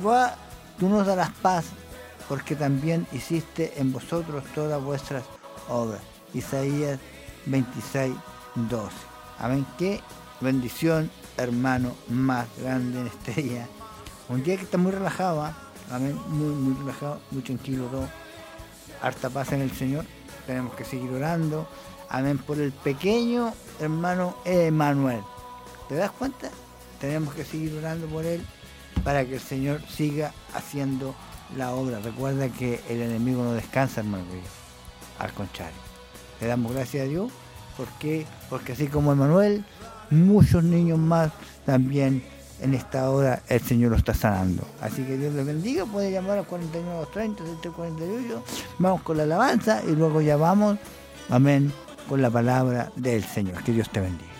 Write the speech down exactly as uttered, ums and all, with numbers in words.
Jehová, tú nos darás paz, porque también hiciste en vosotros todas vuestras obras. Isaías veintiséis, doce. Amén. Qué bendición, hermano, más grande en este día. Un día que está muy relajado, ¿eh? Amén. Muy, muy relajado, muy tranquilo todo. Harta paz en el Señor. Tenemos que seguir orando. Amén. Por el pequeño hermano Emanuel. ¿Te das cuenta? Tenemos que seguir orando por él para que el Señor siga haciendo la obra. Recuerda que el enemigo no descansa, hermano. Al contrario. Le damos gracias a Dios. ¿Por qué? Porque así como Emanuel, muchos niños más también en esta hora el Señor lo está sanando. Así que Dios les bendiga. Puede llamar al cuarenta y nueve treinta, setenta y cuarenta y ocho. Vamos con la alabanza y luego ya vamos, amén, con la palabra del Señor. Que Dios te bendiga.